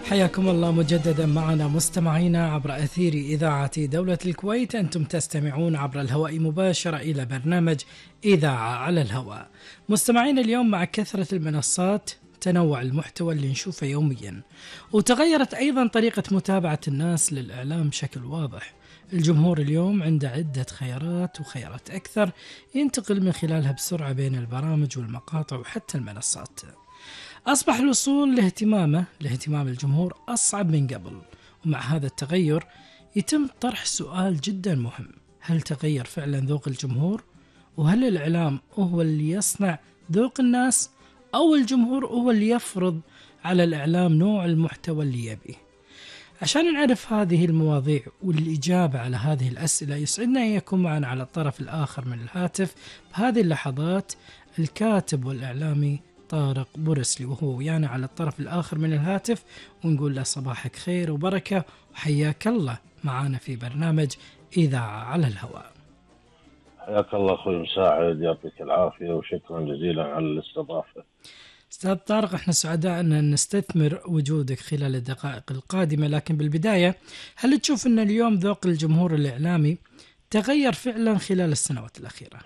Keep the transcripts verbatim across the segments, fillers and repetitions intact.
حياكم الله مجددا معنا مستمعينا عبر أثير إذاعة دولة الكويت. أنتم تستمعون عبر الهواء مباشرة إلى برنامج إذاعة على الهواء. مستمعينا اليوم مع كثرة المنصات تنوع المحتوى اللي نشوفه يوميا، وتغيرت أيضا طريقة متابعة الناس للإعلام بشكل واضح. الجمهور اليوم عنده عدة خيارات وخيارات أكثر ينتقل من خلالها بسرعة بين البرامج والمقاطع وحتى المنصات. أصبح الوصول لاهتمامه لاهتمام الجمهور أصعب من قبل، ومع هذا التغير يتم طرح سؤال جدا مهم: هل تغير فعلا ذوق الجمهور؟ وهل الإعلام هو اللي يصنع ذوق الناس، أو الجمهور هو اللي يفرض على الإعلام نوع المحتوى اللي يبيه؟ عشان نعرف هذه المواضيع والإجابة على هذه الأسئلة يسعدنا أن يكون معنا على الطرف الآخر من الهاتف بهذه اللحظات الكاتب والإعلامي طارق بورسلي، وهو ويانا على الطرف الآخر من الهاتف، ونقول له صباحك خير وبركة وحياك الله معنا في برنامج إذاعة على الهواء. حياك الله أخوي مساعد، يعطيك العافية وشكرا جزيلا على الاستضافة. أستاذ طارق، احنا سعداء أن نستثمر وجودك خلال الدقائق القادمة، لكن بالبداية هل تشوف أن اليوم ذوق الجمهور الإعلامي تغير فعلا خلال السنوات الأخيرة؟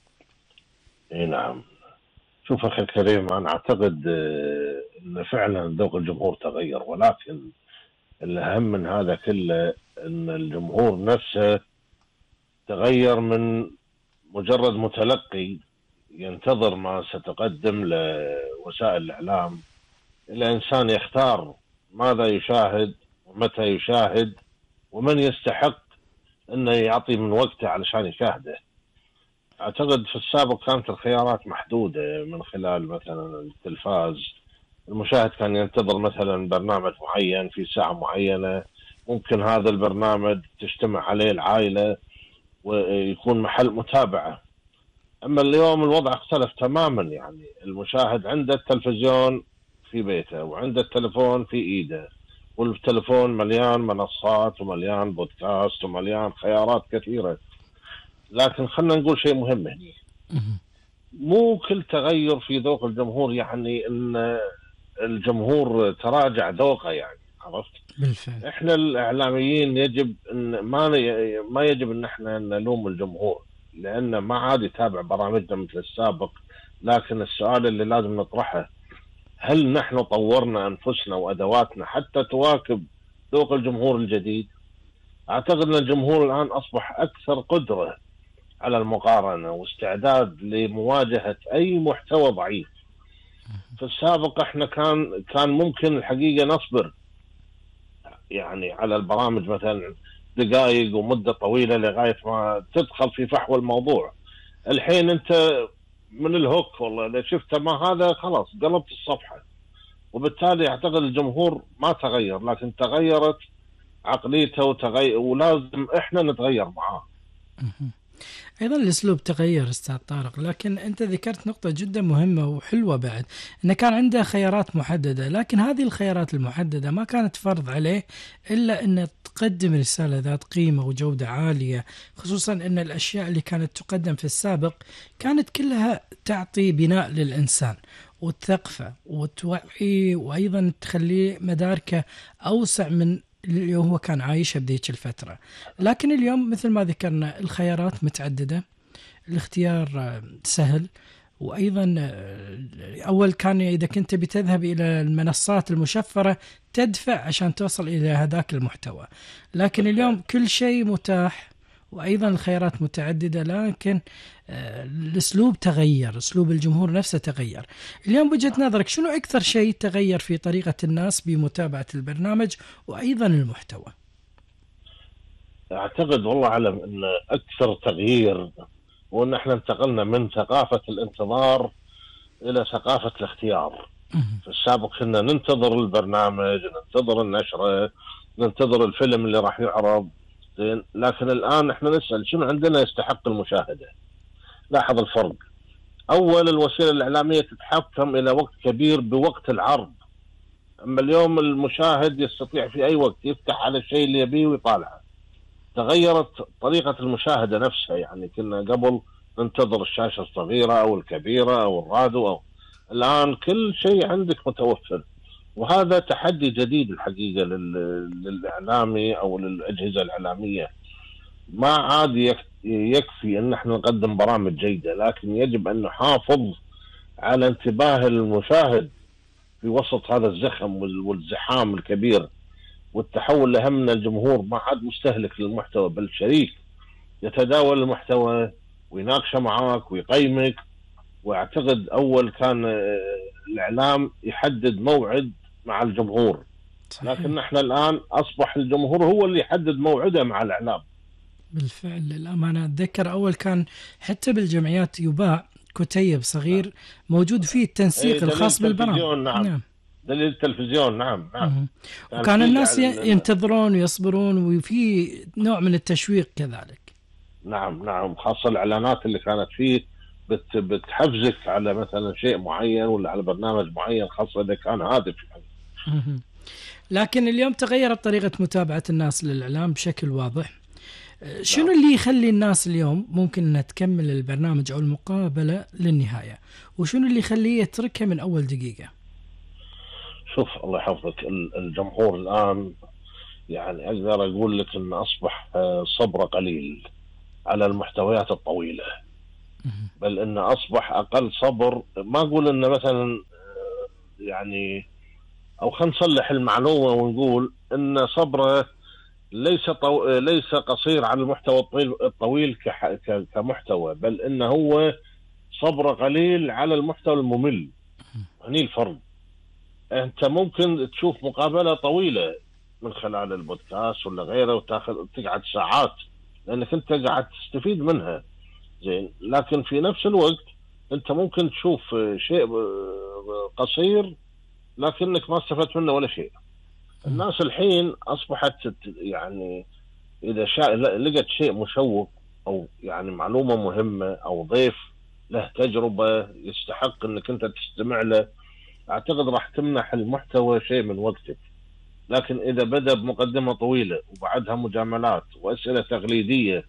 اي نعم، شوف أخي الكريم، أنا أعتقد أن فعلا ذوق الجمهور تغير، ولكن الأهم من هذا كله أن الجمهور نفسه تغير من مجرد متلقي ينتظر ما ستقدم لوسائل الإعلام إلى إنسان يختار ماذا يشاهد ومتى يشاهد ومن يستحق أنه يعطي من وقته علشان يشاهده. أعتقد في السابق كانت الخيارات محدودة من خلال مثلا التلفاز، المشاهد كان ينتظر مثلا برنامج معين في ساعة معينة، ممكن هذا البرنامج تجتمع عليه العائلة ويكون محل متابعة. أما اليوم الوضع اختلف تماما، يعني المشاهد عنده التلفزيون في بيته وعنده التلفون في إيده، والتلفون مليان منصات ومليان بودكاست ومليان خيارات كثيرة. لكن خلنا نقول شيء مهم هنا، مو كل تغير في ذوق الجمهور يعني ان الجمهور تراجع ذوقه، يعني عرفت؟ بالفعل. احنا الاعلاميين يجب ان ما ما يجب ان احنا نلوم الجمهور، لانه ما عاد يتابع برامجنا مثل السابق. لكن السؤال اللي لازم نطرحه: هل نحن طورنا انفسنا وادواتنا حتى تواكب ذوق الجمهور الجديد؟ اعتقد ان الجمهور الان اصبح اكثر قدرة على المقارنة واستعداد لمواجهة أي محتوى ضعيف. في السابق احنا كان كان ممكن الحقيقة نصبر يعني على البرامج مثلا دقائق ومدة طويلة لغاية ما تدخل في فحوى الموضوع. الحين انت من الهوك والله اذا شفت ما هذا خلاص قلبت الصفحة، وبالتالي اعتقد الجمهور ما تغير، لكن تغيرت عقليته وتغير، ولازم احنا نتغير معاه. أيضا الأسلوب تغير أستاذ طارق، لكن أنت ذكرت نقطة جدا مهمة وحلوة بعد، أن كان عنده خيارات محددة، لكن هذه الخيارات المحددة ما كانت فرض عليه إلا أن تقدم رسالة ذات قيمة وجودة عالية، خصوصا أن الأشياء اللي كانت تقدم في السابق كانت كلها تعطي بناء للإنسان والثقفة وتوعي، وأيضا تخليه مداركه أوسع من اللي هو كان عايشها بديك الفترة. لكن اليوم مثل ما ذكرنا الخيارات متعددة، الاختيار سهل، وأيضا أول كان إذا كنت بتذهب إلى المنصات المشفرة تدفع عشان توصل إلى هذاك المحتوى، لكن اليوم كل شيء متاح وأيضا الخيارات متعددة، لكن الأسلوب تغير، أسلوب الجمهور نفسه تغير. اليوم بوجهة نظرك شنو أكثر شيء تغير في طريقة الناس بمتابعة البرنامج وأيضا المحتوى؟ أعتقد والله أعلم أن أكثر تغيير هو أن احنا انتقلنا من ثقافة الانتظار إلى ثقافة الاختيار. في السابق كنا ننتظر البرنامج، ننتظر النشرة، ننتظر الفيلم اللي راح يعرض، لكن الآن احنا نسأل شنو عندنا يستحق المشاهدة. لاحظ الفرق، أول الوسيلة الإعلامية تتحكم إلى وقت كبير بوقت العرض، أما اليوم المشاهد يستطيع في أي وقت يفتح على الشيء اللي يبيه ويطالعه. تغيرت طريقة المشاهدة نفسها، يعني كنا قبل ننتظر الشاشة الصغيرة أو الكبيرة أو الراديو، أو الآن كل شيء عندك متوفر. وهذا تحدي جديد الحقيقة لل- للإعلامي أو للأجهزة الإعلامية. ما عاد يك- يكفي أن احنا نقدم برامج جيدة، لكن يجب أن نحافظ على انتباه المشاهد في وسط هذا الزخم وال- والزحام الكبير، والتحول لهمنا الجمهور ما عاد مستهلك للمحتوى بل شريك يتداول المحتوى ويناقشه معاك ويقيمك. واعتقد اول كان آه، الاعلام يحدد موعد مع الجمهور، لكن صحيح. احنا الان اصبح الجمهور هو اللي يحدد موعده مع الاعلام. بالفعل للأمانة أتذكر أول كان حتى بالجمعيات يباع كتيب نعم. صغير موجود فيه اي التنسيق دليل الخاص بالبرامج. التلفزيون، نعم. نعم. دليل التلفزيون، نعم نعم. مم. كان وكان في الناس يعني ي- ينتظرون ويصبرون وفي نوع من التشويق كذلك. نعم نعم، خاصة الإعلانات اللي كانت فيه بت بتحفزك على مثلا شيء معين ولا على برنامج معين، خاصة إذا كان هادف يعني. مم. لكن اليوم تغيرت طريقة متابعة الناس للإعلام بشكل واضح. شنو نعم. اللي يخلي الناس اليوم ممكن أنها تكمل البرنامج أو المقابلة للنهاية، وشنو اللي يخليه يتركها من أول دقيقة؟ شوف الله يحفظك، ال- الجمهور الآن يعني أقدر أقول لك إن أصبح آه، صبره قليل على المحتويات الطويلة، بل إن أصبح أقل صبر. ما أقول إن مثلا آه، يعني، أو خلينا نصلح المعلومة ونقول إن صبره ليس طو... ليس قصير على المحتوى الطويل الطويل كح... ك... كمحتوى، بل انه هو صبر قليل على المحتوى الممل. هني الفرق. انت ممكن تشوف مقابله طويله من خلال البودكاست ولا غيره وتاخذ تقعد ساعات لانك انت قاعد تستفيد منها، زين. لكن في نفس الوقت انت ممكن تشوف شيء قصير لكنك ما استفدت منه ولا شيء. الناس الحين اصبحت يعني اذا شاء لقت شيء مشوق او يعني معلومه مهمه او ضيف له تجربه يستحق انك انت تستمع له، اعتقد راح تمنح المحتوى شيء من وقتك. لكن اذا بدا بمقدمه طويله وبعدها مجاملات واسئله تقليديه،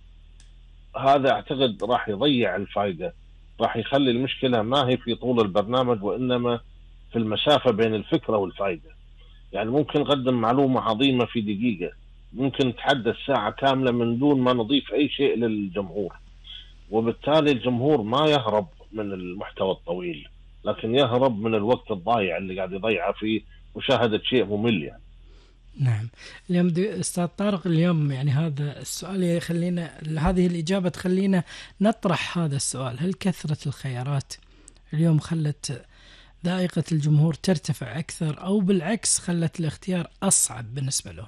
هذا اعتقد راح يضيع الفائده، راح يخلي المشكله ما هي في طول البرنامج وانما في المسافه بين الفكره والفائده. يعني ممكن نقدم معلومه عظيمه في دقيقه، ممكن نتحدث ساعة كاملة من دون ما نضيف أي شيء للجمهور، وبالتالي الجمهور ما يهرب من المحتوى الطويل، لكن يهرب من الوقت الضايع اللي قاعد يضيعه في مشاهدة شيء ممل يعني. نعم. اليوم دي أستاذ طارق، اليوم يعني هذا السؤال يخلينا، هذه الإجابة تخلينا نطرح هذا السؤال: هل كثرة الخيارات اليوم خلت ذائقة الجمهور ترتفع أكثر، أو بالعكس خلت الاختيار أصعب بالنسبة لهم؟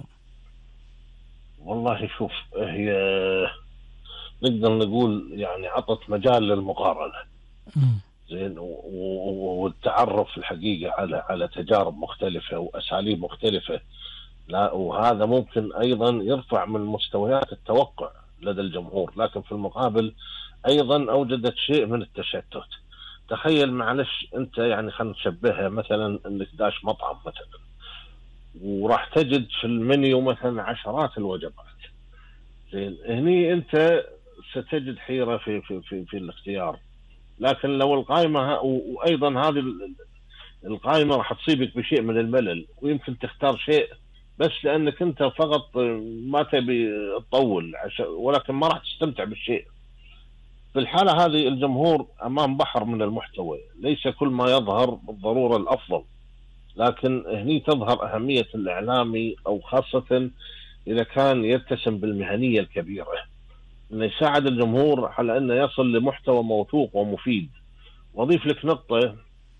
والله شوف، هي نقدر نقول يعني عطت مجال للمقارنة، مم. زين، و- و- والتعرف في الحقيقة على على تجارب مختلفة وأساليب مختلفة. لا، وهذا ممكن أيضا يرفع من مستويات التوقع لدى الجمهور، لكن في المقابل أيضا أوجدت شيء من التشتت. تخيل معلش أنت يعني خلينا نشبهها مثلا أنك داش مطعم مثلا وراح تجد في المنيو مثلا عشرات الوجبات، زين. هني أنت ستجد حيرة في في في, في الاختيار. لكن لو القائمة ه- و- وأيضا هذه ال- القائمة راح تصيبك بشيء من الملل، ويمكن تختار شيء بس لأنك أنت فقط ما تبي تطول عش... ولكن ما راح تستمتع بالشيء. في الحالة هذه الجمهور أمام بحر من المحتوى، ليس كل ما يظهر بالضرورة الأفضل، لكن هني تظهر أهمية الإعلامي، أو خاصة إذا كان يتسم بالمهنية الكبيرة، أنه يساعد الجمهور على أنه يصل لمحتوى موثوق ومفيد. وأضيف لك نقطة: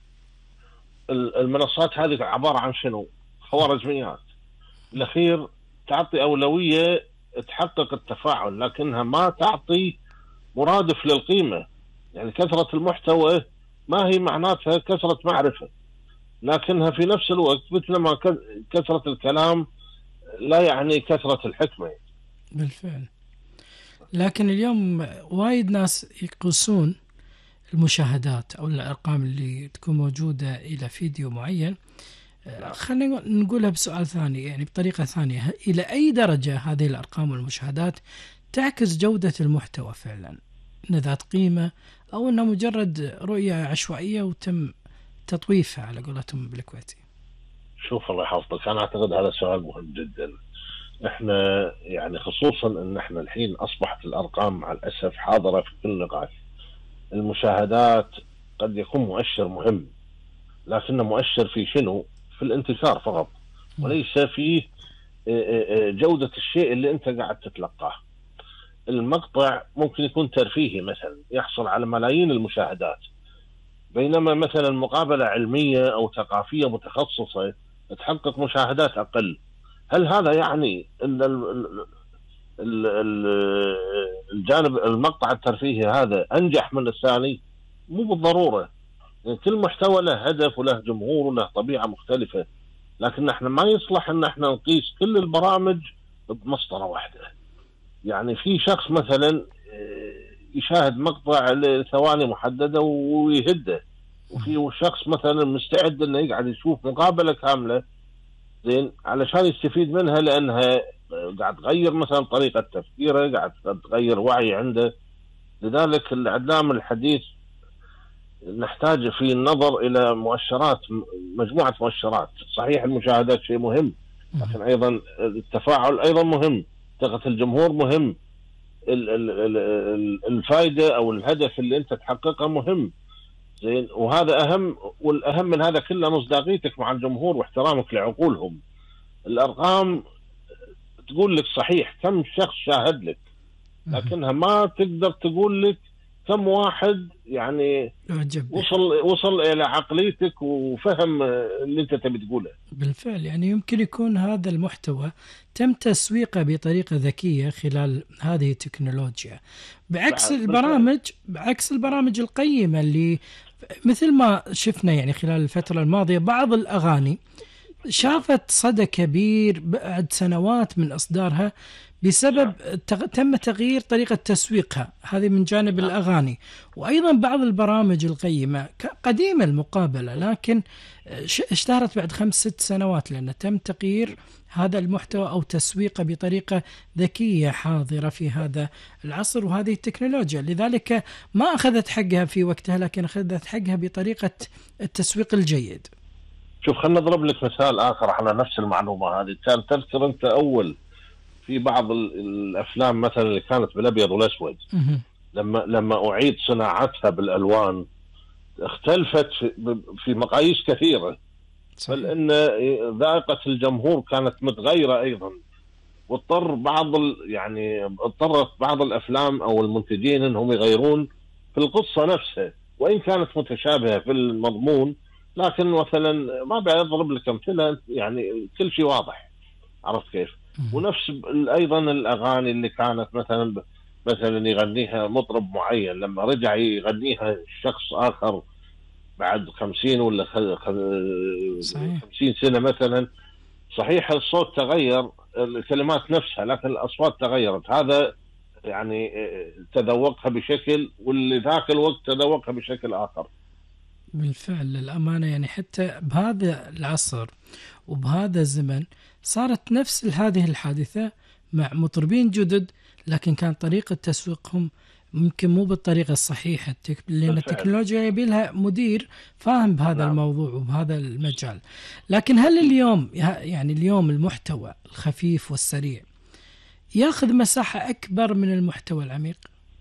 المنصات هذه عبارة عن شنو؟ خوارزميات. الأخير تعطي أولوية تحقق التفاعل، لكنها ما تعطي مرادف للقيمة. يعني كثرة المحتوى ما هي معناتها كثرة معرفة، لكنها في نفس الوقت مثلما كثرة الكلام لا يعني كثرة الحكمة. بالفعل. لكن اليوم وايد ناس يقيسون المشاهدات أو الأرقام اللي تكون موجودة إلى فيديو معين. خلينا نقولها بسؤال ثاني، يعني بطريقة ثانية: إلى أي درجة هذه الأرقام والمشاهدات تعكس جودة المحتوى فعلا؟ إن ذات قيمة أو إنها مجرد رؤية عشوائية وتم تطويفها على قولتهم بالكويتي؟ شوف الله يحفظك، انا اعتقد هذا سؤال مهم جدا. احنا يعني خصوصا ان احنا الحين اصبحت الارقام مع الاسف حاضره في كل نقاش. المشاهدات قد يكون مؤشر مهم، لكنه مؤشر في شنو؟ في الانتشار فقط، وليس في جودة الشيء اللي انت قاعد تتلقاه. المقطع ممكن يكون ترفيهي مثلا يحصل على ملايين المشاهدات، بينما مثلا مقابلة علمية او ثقافية متخصصة تحقق مشاهدات اقل. هل هذا يعني ان الجانب المقطع الترفيهي هذا انجح من الثاني؟ مو بالضرورة، يعني كل محتوى له هدف وله جمهور وله طبيعة مختلفة. لكن احنا ما يصلح ان احنا نقيس كل البرامج بمسطرة واحدة. يعني في شخص مثلا يشاهد مقطع لثواني محددة ويهده، وفي شخص مثلا مستعد انه يقعد يشوف مقابلة كاملة زين علشان يستفيد منها، لانها قاعد تغير مثلا طريقة تفكيره، قاعد تغير وعي عنده. لذلك الاعلام الحديث نحتاج في النظر الى مؤشرات، مجموعة مؤشرات. صحيح المشاهدات شيء مهم، لكن ايضا التفاعل ايضا مهم، ثقة الجمهور مهم، الفائدة او الهدف اللي انت تحققه مهم زين. وهذا اهم، والاهم من هذا كله مصداقيتك مع الجمهور واحترامك لعقولهم. الارقام تقول لك صحيح كم شخص شاهد لك، لكنها ما تقدر تقول لك كم واحد يعني وصل وصل الى عقليتك وفهم اللي انت تبي تقوله. بالفعل، يعني يمكن يكون هذا المحتوى تم تسويقه بطريقه ذكيه خلال هذه التكنولوجيا، بعكس البرامج بعكس البرامج القيمه اللي مثل ما شفنا يعني خلال الفتره الماضيه. بعض الاغاني شافت صدى كبير بعد سنوات من اصدارها بسبب تم تغيير طريقة تسويقها، هذه من جانب الأغاني. وأيضا بعض البرامج القيمة قديمة المقابلة، لكن اشتهرت بعد خمس ست سنوات لأن تم تغيير هذا المحتوى أو تسويقه بطريقة ذكية حاضرة في هذا العصر وهذه التكنولوجيا. لذلك ما أخذت حقها في وقتها، لكن أخذت حقها بطريقة التسويق الجيد. شوف، خلنا نضرب لك مثال آخر على نفس المعلومة هذه. كان تذكر أنت أول في بعض الافلام مثلا اللي كانت بالابيض والاسود، لما لما اعيد صناعتها بالالوان اختلفت في مقاييس كثيره، بل ان ذائقه الجمهور كانت متغيره ايضا. واضطر بعض يعني اضطرت بعض الافلام او المنتجين انهم يغيرون في القصه نفسها، وان كانت متشابهه في المضمون. لكن مثلا ما بضرب لك امثله، يعني كل شيء واضح، عرفت كيف؟ ونفس ايضا الاغاني اللي كانت مثلا مثلا يغنيها مطرب معين، لما رجع يغنيها شخص اخر بعد خمسين ولا خمسين سنه مثلا، صحيح الصوت تغير، الكلمات نفسها، لكن الاصوات تغيرت. هذا يعني تذوقها بشكل، واللي ذاك الوقت تذوقها بشكل اخر. بالفعل للأمانة، يعني حتى بهذا العصر وبهذا الزمن صارت نفس هذه الحادثة مع مطربين جدد، لكن كان طريقة تسويقهم ممكن مو بالطريقة الصحيحة، لأن التكنولوجيا يبي لها مدير فاهم بهذا نعم. الموضوع وبهذا المجال. لكن هل اليوم يعني اليوم المحتوى الخفيف والسريع ياخذ مساحة أكبر من المحتوى العميق؟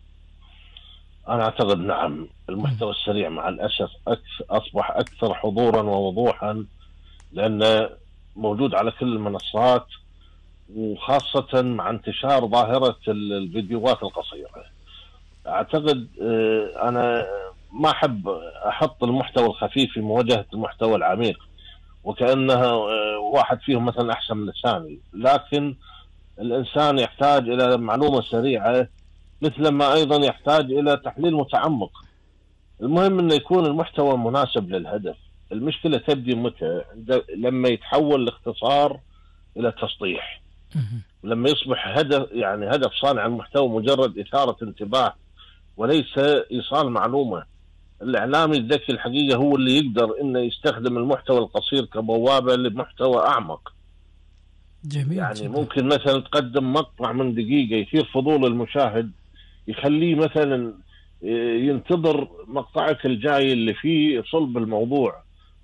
أنا أعتقد نعم. المحتوى السريع مع الأسف أصبح أكثر حضورا ووضوحا، لأنه موجود على كل المنصات، وخاصة مع انتشار ظاهرة الفيديوهات القصيرة. أعتقد أنا ما أحب أحط المحتوى الخفيف في مواجهة المحتوى العميق، وكأنها واحد فيهم مثلا أحسن من الثاني. لكن الإنسان يحتاج إلى معلومة سريعة، مثل ما أيضا يحتاج إلى تحليل متعمق. المهم أن يكون المحتوى مناسب للهدف. المشكلة تبدي متى؟ لما يتحول الاختصار إلى تسطيح، لما يصبح هدف يعني هدف صانع المحتوى مجرد إثارة انتباه وليس إيصال معلومة. الإعلامي الذكي الحقيقة هو اللي يقدر إنه يستخدم المحتوى القصير كبوابة لمحتوى أعمق. جميل يعني جدا. ممكن مثلا تقدم مقطع من دقيقة يثير فضول المشاهد، يخليه مثلا ينتظر مقطعك الجاي اللي فيه صلب الموضوع.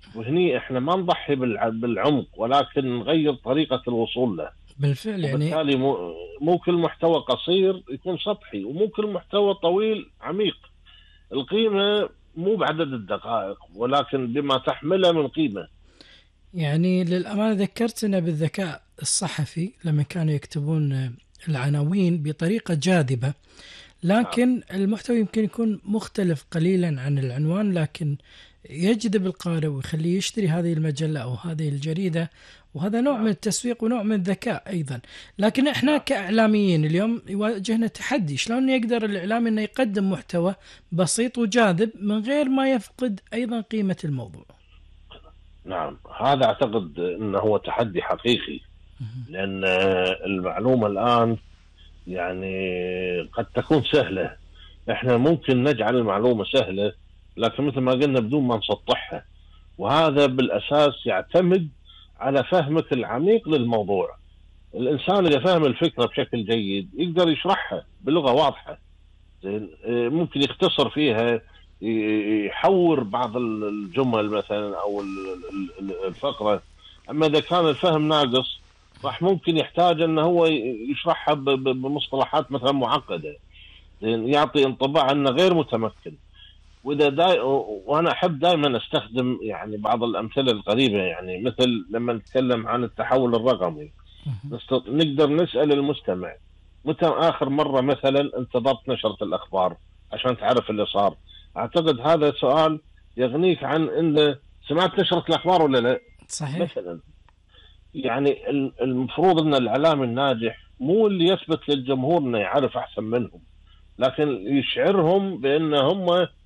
وهني احنا ما نضحي بالع- بالعمق، ولكن نغير طريقة الوصول له. بالفعل يعني. وبالتالي مو, مو كل محتوى قصير يكون سطحي، ومو كل محتوى طويل عميق. القيمة مو بعدد الدقائق، ولكن بما تحمله من قيمة. يعني للأمانة ذكرتنا بالذكاء الصحفي لما كانوا يكتبون العناوين بطريقة جاذبة، نعم. لكن المحتوى يمكن يكون مختلف قليلا عن العنوان، لكن يجذب القارئ ويخليه يشتري هذه المجلة أو هذه الجريدة، وهذا نوع نعم. من التسويق ونوع من الذكاء أيضا. لكن إحنا نعم. كإعلاميين اليوم يواجهنا تحدي، شلون يقدر الإعلام أنه يقدم محتوى بسيط وجاذب من غير ما يفقد أيضا قيمة الموضوع. نعم، هذا أعتقد أنه هو تحدي حقيقي، لأن المعلومة الآن يعني قد تكون سهلة. احنا ممكن نجعل المعلومة سهلة، لكن مثل ما قلنا بدون ما نسطحها، وهذا بالأساس يعتمد على فهمك العميق للموضوع. الإنسان إذا فهم الفكرة بشكل جيد يقدر يشرحها بلغة واضحة، زين، اه، ممكن يختصر فيها، ي- يحور بعض الجمل مثلا أو ال- ال- ال- الفقرة. أما إذا كان الفهم ناقص راح ممكن يحتاج أنه هو يشرحها ب- ب- بمصطلحات مثلا معقدة، زين، يعطي انطباع أنه غير متمكن. واذا داي... وانا احب دائما استخدم يعني بعض الامثله القريبه، يعني مثل لما نتكلم عن التحول الرقمي، نست... نقدر نسال المستمع متى اخر مره مثلا انتظرت نشره الاخبار عشان تعرف اللي صار. اعتقد هذا سؤال يغنيك عن ان سمعت نشره الاخبار ولا لا. صحيح. مثلا يعني ال- المفروض ان الاعلام الناجح مو اللي يثبت للجمهور انه يعرف احسن منهم، لكن يشعرهم بان هم